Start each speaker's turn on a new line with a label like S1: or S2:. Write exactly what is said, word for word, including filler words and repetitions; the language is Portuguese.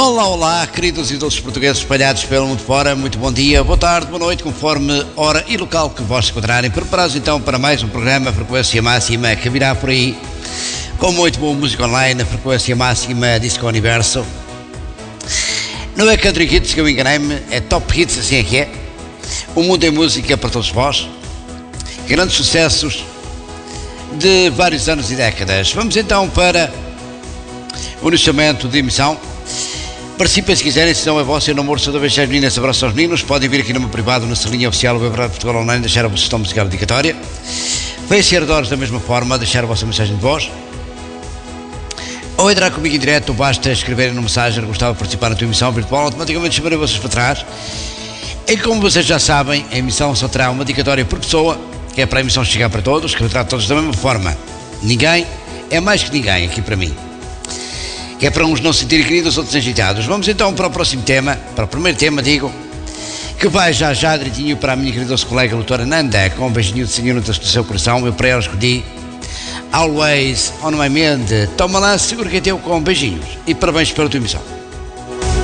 S1: Olá, olá, queridos e doces portugueses espalhados pelo mundo fora, muito bom dia, boa tarde, boa noite, conforme hora e local que vos encontrarem. Preparados então para mais um programa, a Frequência Máxima, que virá por aí com muito boa música online, a Frequência Máxima Disco Universo. Não é Country Hits que eu enganei-me, é Top Hits, assim é que é. O mundo em música para todos vós, grandes sucessos de vários anos e décadas. Vamos então para o iniciamento de emissão. Participem se quiserem, se não é vosso, eu namoro, sou da vez as meninas, abraço aos meninos. Podem vir aqui no meu privado, na salinha oficial do Weber Portugal Online, deixar a vossa sugestão musical dedicatória. Face Ardores da mesma forma, deixar a vossa mensagem de voz. Ou entrar comigo em direto, basta escreverem no mensagem, gostava de participar na tua emissão virtual, automaticamente chamarei vocês para trás. E como vocês já sabem, a emissão só terá uma dedicatória por pessoa, que é para a emissão chegar para todos, que eu trato todos da mesma forma. Ninguém é mais que ninguém aqui para mim. Que é para uns não se sentirem queridos, outros enjeitados. Vamos então para o próximo tema, para o primeiro tema, digo, que vai já já direitinho para a minha querida colega doutora Nanda, com um beijinho de senhor no seu coração. Eu para ela escolhi Always on my mind. Toma lá, segura que é teu com beijinhos e parabéns pela tua emissão.